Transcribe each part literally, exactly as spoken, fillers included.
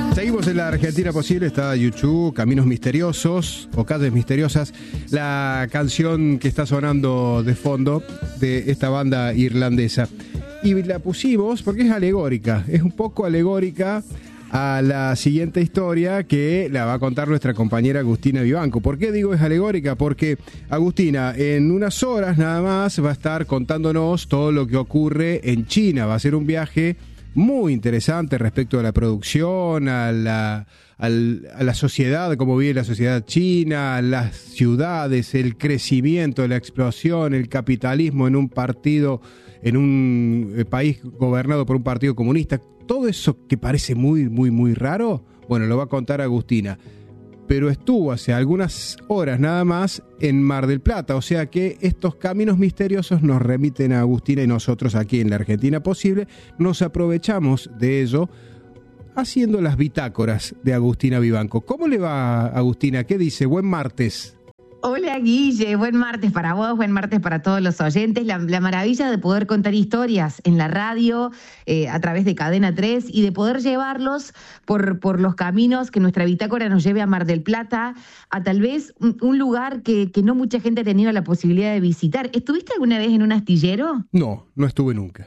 Seguimos en la Argentina Posible, está YouTube, Caminos Misteriosos o Calles Misteriosas, la canción que está sonando de fondo de esta banda irlandesa. Y la pusimos porque es alegórica, es un poco alegórica a la siguiente historia que la va a contar nuestra compañera Agustina Vivanco. ¿Por qué digo es alegórica? Porque Agustina en unas horas nada más va a estar contándonos todo lo que ocurre en China. Va a ser un viaje muy interesante respecto a la producción, a la, a la sociedad, cómo vive la sociedad china, las ciudades, el crecimiento, la explosión, el capitalismo en un partido, en un país gobernado por un partido comunista. Todo eso que parece muy, muy, muy raro, bueno, lo va a contar Agustina. Pero estuvo hace algunas horas nada más en Mar del Plata, o sea que estos caminos misteriosos nos remiten a Agustina y nosotros aquí en la Argentina Posible nos aprovechamos de ello haciendo las bitácoras de Agustina Vivanco. ¿Cómo le va, Agustina? ¿Qué dice? Buen martes. Hola Guille, buen martes para vos, buen martes para todos los oyentes. La, la maravilla de poder contar historias en la radio, eh, a través de Cadena tres y de poder llevarlos por, por los caminos que nuestra bitácora nos lleve a Mar del Plata, a tal vez un, un lugar que, que no mucha gente ha tenido la posibilidad de visitar. ¿Estuviste alguna vez en un astillero? No, no estuve nunca.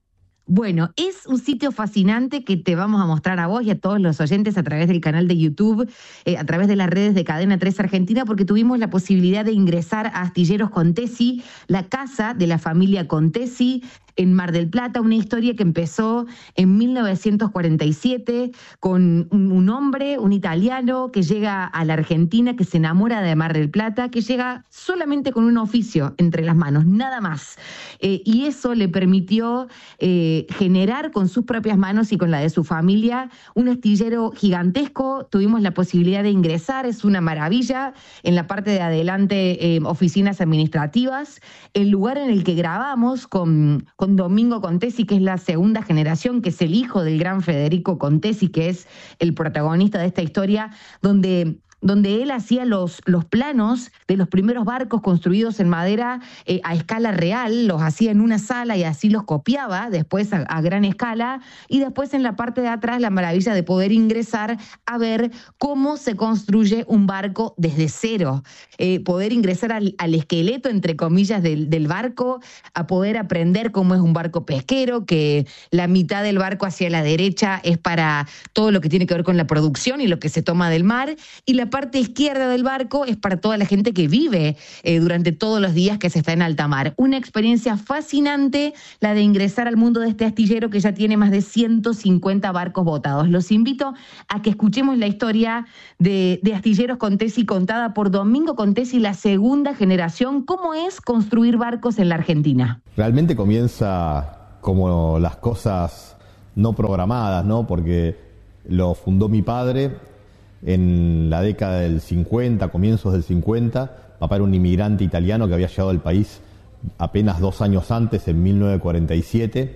Bueno, es un sitio fascinante que te vamos a mostrar a vos y a todos los oyentes a través del canal de YouTube, eh, a través de las redes de Cadena tres Argentina, porque tuvimos la posibilidad de ingresar a Astilleros Contesi, la casa de la familia Contesi, en Mar del Plata, una historia que empezó en mil novecientos cuarenta y siete con un, un hombre, un italiano, que llega a la Argentina, que se enamora de Mar del Plata, que llega solamente con un oficio entre las manos, nada más. Eh, y eso le permitió eh, generar con sus propias manos y con la de su familia un astillero gigantesco. Tuvimos la posibilidad de ingresar, es una maravilla. En la parte de adelante, eh, oficinas administrativas. El lugar en el que grabamos con... con Domingo Contesi, que es la segunda generación, que es el hijo del gran Federico Contesi, que es el protagonista de esta historia, donde... donde él hacía los, los planos de los primeros barcos construidos en madera eh, a escala real, los hacía en una sala y así los copiaba después a, a gran escala, y después en la parte de atrás la maravilla de poder ingresar a ver cómo se construye un barco desde cero, eh, poder ingresar al, al esqueleto, entre comillas, del, del barco, a poder aprender cómo es un barco pesquero, que la mitad del barco hacia la derecha es para todo lo que tiene que ver con la producción y lo que se toma del mar, y la parte izquierda del barco es para toda la gente que vive eh, durante todos los días que se está en alta mar. Una experiencia fascinante la de ingresar al mundo de este astillero que ya tiene más de ciento cincuenta barcos botados. Los invito a que escuchemos la historia de, de Astilleros Contesi contada por Domingo Contesi, la segunda generación. ¿Cómo es construir barcos en la Argentina? Realmente comienza como las cosas no programadas, ¿no? Porque lo fundó mi padre en la década del cincuenta, comienzos del cincuenta. Papá era un inmigrante italiano que había llegado al país apenas dos años antes, en mil novecientos cuarenta y siete,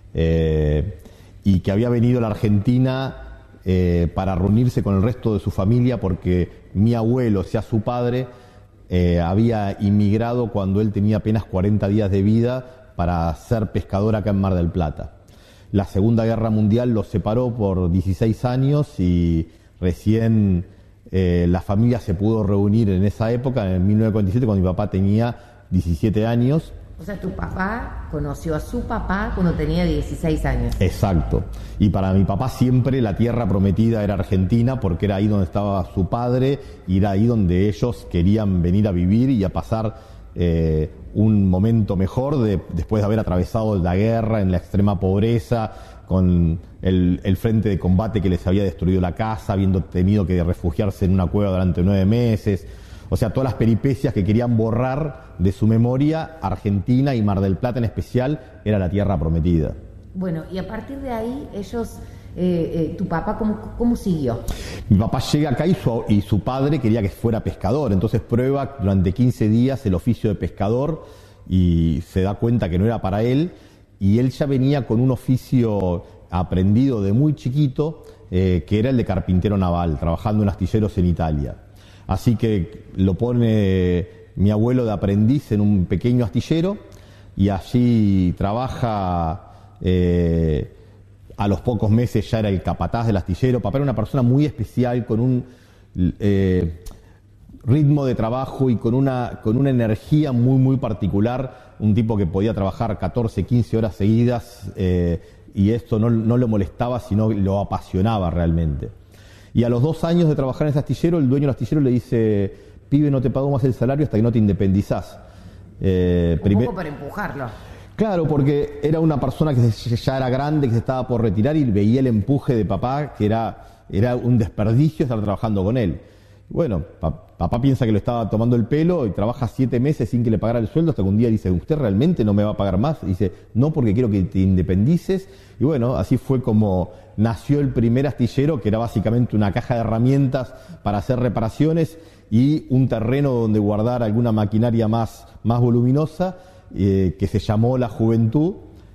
eh, y que había venido a la Argentina eh, para reunirse con el resto de su familia porque mi abuelo, o sea su padre, eh, había inmigrado cuando él tenía apenas cuarenta días de vida para ser pescador acá en Mar del Plata. La Segunda Guerra Mundial los separó por dieciséis años y recién eh, la familia se pudo reunir en esa época, en mil novecientos cuarenta y siete, cuando mi papá tenía diecisiete años. O sea, tu papá conoció a su papá cuando tenía dieciséis años. Exacto. Y para mi papá siempre la tierra prometida era Argentina, porque era ahí donde estaba su padre y era ahí donde ellos querían venir a vivir y a pasar eh, un momento mejor de, después de haber atravesado la guerra en la extrema pobreza, con el, el frente de combate que les había destruido la casa, habiendo tenido que refugiarse en una cueva durante nueve meses. O sea, todas las peripecias que querían borrar de su memoria. Argentina y Mar del Plata en especial era la tierra prometida. Bueno, y a partir de ahí ellos, eh, eh, tu papá, ¿cómo, cómo siguió? Mi papá llega acá y su, y su padre quería que fuera pescador, entonces prueba durante quince días el oficio de pescador y se da cuenta que no era para él. Y él ya venía con un oficio aprendido de muy chiquito, eh, que era el de carpintero naval, trabajando en astilleros en Italia. Así que lo pone mi abuelo de aprendiz en un pequeño astillero y allí trabaja eh, a los pocos meses ya era el capataz del astillero. Papá era una persona muy especial, con un eh, ritmo de trabajo y con una, con una energía muy, muy particular. Un tipo que podía trabajar catorce, quince horas seguidas eh, y esto no, no lo molestaba, sino lo apasionaba realmente. Y a los dos años de trabajar en ese astillero, el dueño del astillero le dice: pibe, no te pago más el salario hasta que no te independizás. Eh, un primer... poco para empujarlo. Claro, porque era una persona que ya era grande, que se estaba por retirar, y veía el empuje de papá, que era, era un desperdicio estar trabajando con él. Bueno, pa, papá piensa que lo estaba tomando el pelo y trabaja siete meses sin que le pagara el sueldo, hasta que un día dice: ¿usted realmente no me va a pagar más? Y dice: no, porque quiero que te independices. Y bueno, así fue como nació el primer astillero, que era básicamente una caja de herramientas para hacer reparaciones y un terreno donde guardar alguna maquinaria más, más voluminosa, eh, que se llamó La Juventud,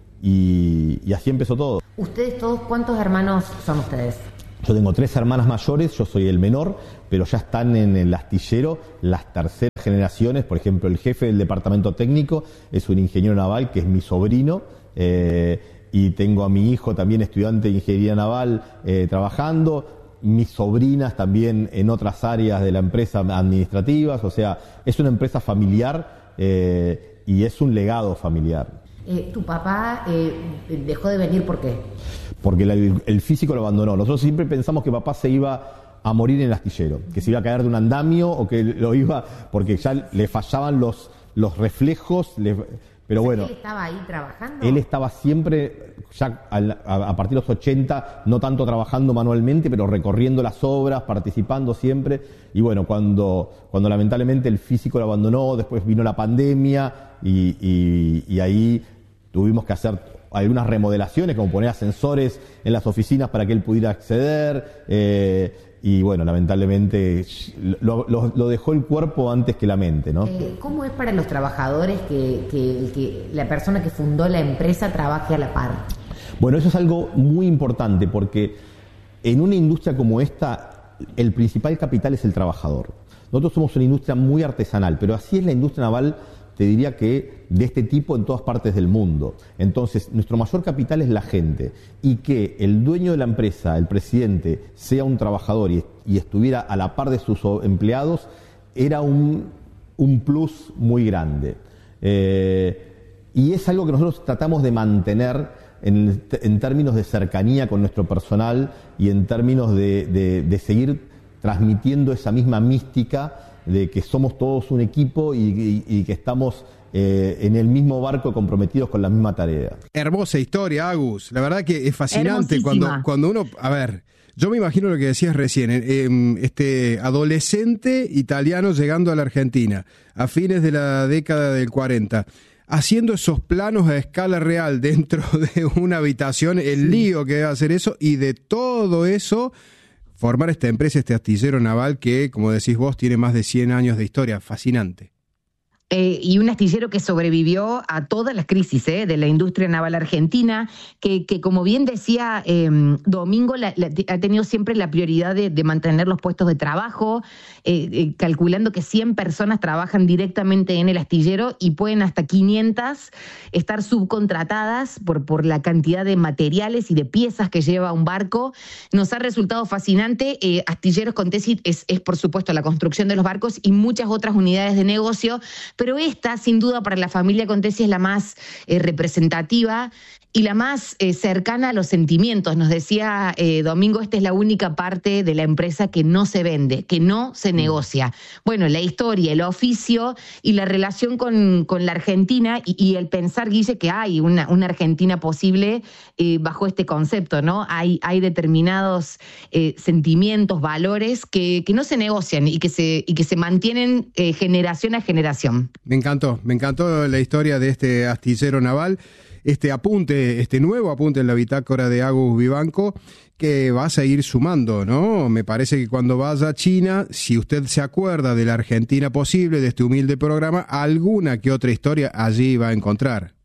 y, y así empezó todo. ¿Ustedes todos cuántos hermanos son ustedes? Yo tengo tres hermanas mayores, yo soy el menor, pero ya están en el astillero las terceras generaciones. Por ejemplo, el jefe del departamento técnico es un ingeniero naval, que es mi sobrino, eh, y tengo a mi hijo también estudiante de ingeniería naval eh, trabajando, mis sobrinas también en otras áreas de la empresa administrativas. O sea, es una empresa familiar eh, y es un legado familiar. Eh, ¿Tu papá eh, dejó de venir por qué? Porque la, el físico lo abandonó. Nosotros siempre pensamos que papá se iba a morir en el astillero, que se iba a caer de un andamio o que lo iba, porque ya le fallaban los, los reflejos. Le, pero bueno, ¿él estaba ahí trabajando? Él estaba siempre, ya a, a, a partir de los ochenta, no tanto trabajando manualmente, pero recorriendo las obras, participando siempre. Y bueno, cuando, cuando lamentablemente el físico lo abandonó, después vino la pandemia y, y, y ahí tuvimos que hacer algunas remodelaciones, como poner ascensores en las oficinas para que él pudiera acceder, eh, y bueno, lamentablemente lo, lo, lo dejó el cuerpo antes que la mente, ¿no? Eh, ¿Cómo es para los trabajadores que, que, que la persona que fundó la empresa trabaje a la par? Bueno, eso es algo muy importante, porque en una industria como esta, el principal capital es el trabajador. Nosotros somos una industria muy artesanal, pero así es la industria naval, te diría que de este tipo en todas partes del mundo. Entonces, nuestro mayor capital es la gente, y que el dueño de la empresa, el presidente, sea un trabajador y, y estuviera a la par de sus empleados, era un, un plus muy grande. Eh, y es algo que nosotros tratamos de mantener en, en términos de cercanía con nuestro personal y en términos de, de, de seguir transmitiendo esa misma mística de que somos todos un equipo y, y, y que estamos eh, en el mismo barco, comprometidos con la misma tarea. Hermosa historia, Agus. La verdad que es fascinante cuando, cuando uno... A ver, yo me imagino lo que decías recién, eh, este adolescente italiano llegando a la Argentina a fines de la década del cuarenta, haciendo esos planos a escala real dentro de una habitación, el lío que debe hacer eso, y de todo eso formar esta empresa, este astillero naval que, como decís vos, tiene más de cien años de historia. Fascinante. Eh, y un astillero que sobrevivió a todas las crisis eh, de la industria naval argentina, que, que como bien decía eh, Domingo, la, la, ha tenido siempre la prioridad de, de mantener los puestos de trabajo, eh, eh, calculando que cien personas trabajan directamente en el astillero y pueden hasta quinientas estar subcontratadas por, por la cantidad de materiales y de piezas que lleva un barco. Nos ha resultado fascinante. Eh, Astilleros Contesi es, es, por supuesto, la construcción de los barcos y muchas otras unidades de negocio, pero esta, sin duda, para la familia Contesi es la más eh, representativa y la más eh, cercana a los sentimientos. Nos decía eh, Domingo, esta es la única parte de la empresa que no se vende, que no se negocia. Bueno, la historia, el oficio y la relación con, con la Argentina y, y el pensar, Guille, que hay una, una Argentina posible eh, bajo este concepto, ¿no? Hay, hay determinados eh, sentimientos, valores que, que no se negocian y que se, y que se mantienen eh, generación a generación. Me encantó, me encantó la historia de este astillero naval. Este apunte, este nuevo apunte en la bitácora de Agus Vivanco, que va a seguir sumando, ¿no? Me parece que cuando vaya a China, si usted se acuerda de la Argentina posible, de este humilde programa, alguna que otra historia allí va a encontrar.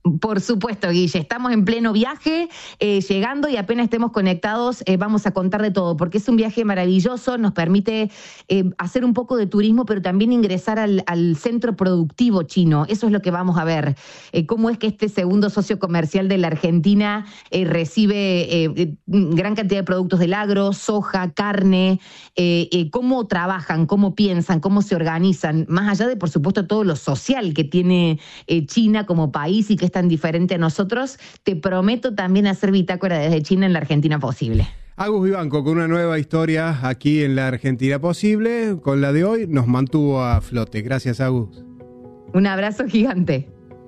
Por supuesto, Guille, estamos en pleno viaje, eh, llegando y apenas estemos conectados eh, vamos a contar de todo, porque es un viaje maravilloso, nos permite eh, hacer un poco de turismo, pero también ingresar al, al centro productivo chino. Eso es lo que vamos a ver, eh, cómo es que este segundo socio comercial de la Argentina eh, recibe eh, gran cantidad de productos del agro, soja, carne, eh, eh, cómo trabajan, cómo piensan, cómo se organizan, más allá de, por supuesto, todo lo social que tiene eh, China como país y que es tan diferente a nosotros. Te prometo también hacer bitácora desde China en la Argentina Posible. Agus Vivanco con una nueva historia aquí en la Argentina Posible. Con la de hoy nos mantuvo a flote. Gracias, Agus. Un abrazo gigante.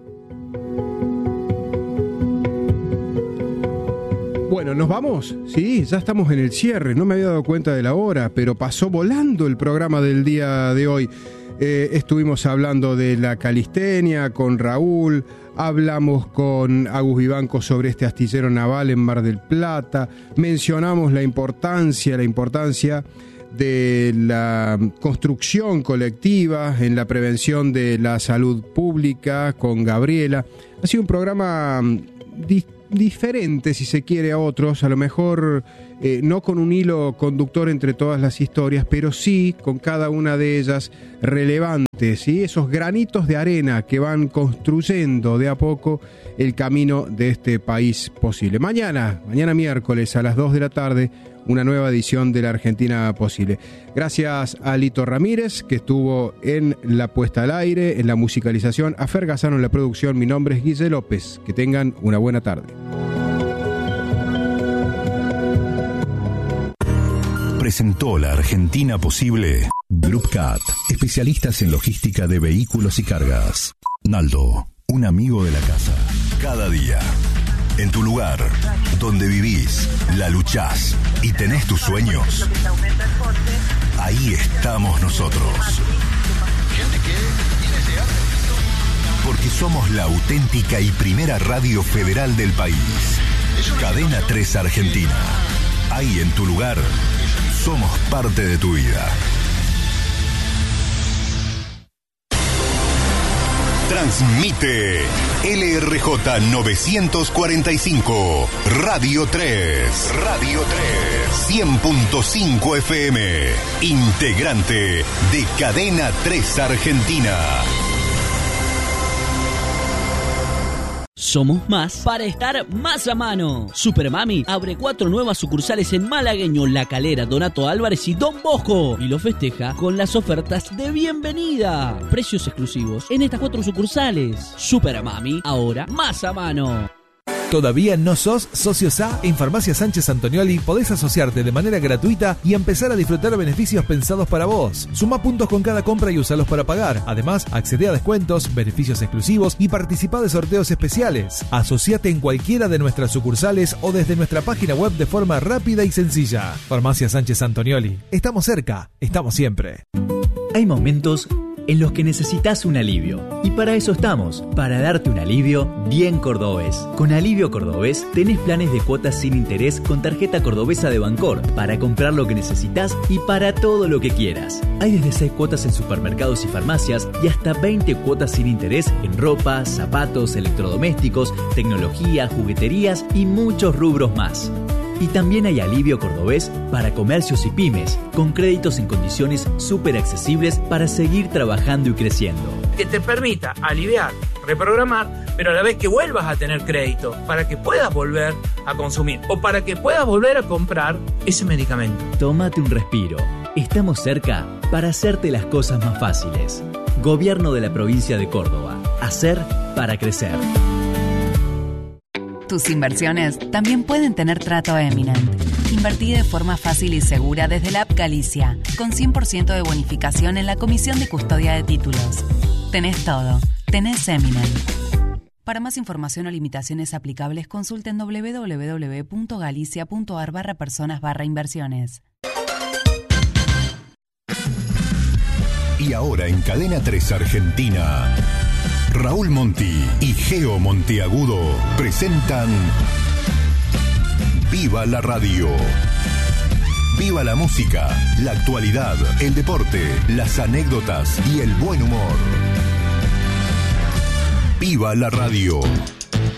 Bueno, ¿nos vamos? Sí, ya estamos en el cierre. No me había dado cuenta de la hora, pero pasó volando el programa del día de hoy. Eh, estuvimos hablando de la calistenia con Raúl, hablamos con Agus Vivanco sobre este astillero naval en Mar del Plata, mencionamos la importancia, la importancia de la construcción colectiva en la prevención de la salud pública con Gabriela. Ha sido un programa di- diferente, si se quiere, a otros, a lo mejor eh, no con un hilo conductor entre todas las historias, pero sí con cada una de ellas relevantes, ¿sí? Esos granitos de arena que van construyendo de a poco el camino de este país posible. Mañana, mañana miércoles a las dos de la tarde, una nueva edición de la Argentina Posible. Gracias a Lito Ramírez, que estuvo en la puesta al aire, en la musicalización, a Fer Gazzano en la producción. Mi nombre es Guille López. Que tengan una buena tarde. Presentó la Argentina Posible Group Cat, especialistas en logística de vehículos y cargas. Naldo, un amigo de la casa. Cada día. En tu lugar, donde vivís, la luchás y tenés tus sueños, ahí estamos nosotros. Porque somos la auténtica y primera radio federal del país. Cadena tres Argentina. Ahí en tu lugar, somos parte de tu vida. Transmite L R J novecientos cuarenta y cinco, Radio tres, Radio tres, cien punto cinco F M, integrante de Cadena tres Argentina. Somos más para estar más a mano. Supermami abre cuatro nuevas sucursales en Malagueño, La Calera, Donato Álvarez y Don Bosco. Y lo festeja con las ofertas de bienvenida. Precios exclusivos en estas cuatro sucursales. Supermami, ahora más a mano. ¿Todavía no sos socio S A? En Farmacia Sánchez Antonioli podés asociarte de manera gratuita y empezar a disfrutar beneficios pensados para vos. Suma puntos con cada compra y usalos para pagar. Además, accede a descuentos, beneficios exclusivos y participa de sorteos especiales. Asociate en cualquiera de nuestras sucursales o desde nuestra página web de forma rápida y sencilla. Farmacia Sánchez Antonioli. Estamos cerca, estamos siempre. Hay momentos en los que necesitas un alivio. Y para eso estamos, para darte un alivio bien cordobés. Con Alivio Cordobés tenés planes de cuotas sin interés con tarjeta cordobesa de Bancor para comprar lo que necesitas y para todo lo que quieras. Hay desde seis cuotas en supermercados y farmacias y hasta veinte cuotas sin interés en ropa, zapatos, electrodomésticos, tecnología, jugueterías y muchos rubros más. Y también hay Alivio Cordobés para comercios y pymes, con créditos en condiciones súper accesibles para seguir trabajando y creciendo. Que te permita aliviar, reprogramar, pero a la vez que vuelvas a tener crédito para que puedas volver a consumir o para que puedas volver a comprar ese medicamento. Tómate un respiro. Estamos cerca para hacerte las cosas más fáciles. Gobierno de la provincia de Córdoba. Hacer para crecer. Tus inversiones también pueden tener trato Eminent. Invertí de forma fácil y segura desde la app Galicia, con cien por ciento de bonificación en la comisión de custodia de títulos. Tenés todo. Tenés Eminent. Para más información o limitaciones aplicables, consulten doble u doble u doble u punto galicia punto a r barra personas barra inversiones. Y ahora en Cadena tres Argentina, Raúl Monti y Geo Monteagudo presentan Viva la Radio. Viva la música, la actualidad, el deporte, las anécdotas y el buen humor. Viva la Radio.